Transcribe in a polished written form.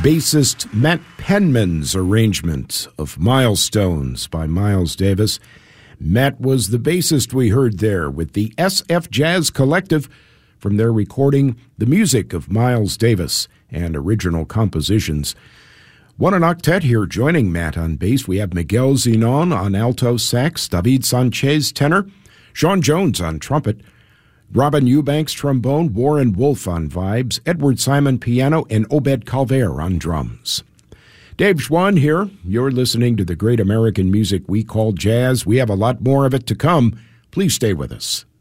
bassist Matt Penman's arrangement of Milestones by Miles Davis. Matt was the bassist we heard there with the SF Jazz Collective from their recording The Music of Miles Davis and Original Compositions. One an octet here joining Matt on bass. We have Miguel Zenon on alto sax, David Sanchez tenor, Sean Jones on trumpet, Robin Eubanks trombone, Warren Wolf on vibes, Edward Simon piano, and Obed Calver on drums. Dave Schwann here. You're listening to the great American music we call jazz. We have a lot more of it to come. Please stay with us.